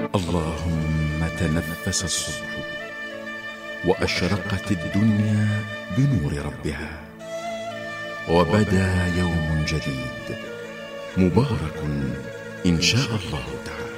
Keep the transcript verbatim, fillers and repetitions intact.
اللهم تنفس الصبح وأشرقت الدنيا بنور ربها، وبدا يوم جديد مبارك إن شاء الله تعالى.